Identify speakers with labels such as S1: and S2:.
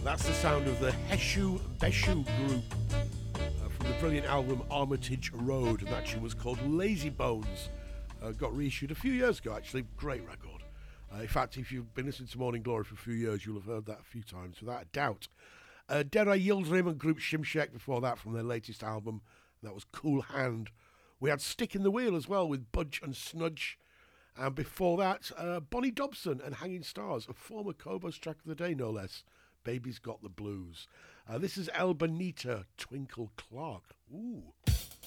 S1: That's the sound of the Heshu Beshu group from the brilliant album Armitage Road, and that tune was called Lazy Bones. Got reissued a few years ago, actually. Great record. In fact, if you've been listening to Morning Glory for a few years, you'll have heard that a few times, without a doubt. Dera Yildirim and Group Shimshek before that from their latest album. That was Cool Hand. We had Stick in the Wheel as well with Budge and Snudge. And before that, Bonnie Dobson and Hanging Stars, a former Cobos track of the day, no less. Baby's Got the Blues. This is El Bonita, Twinkle Clark. Ooh.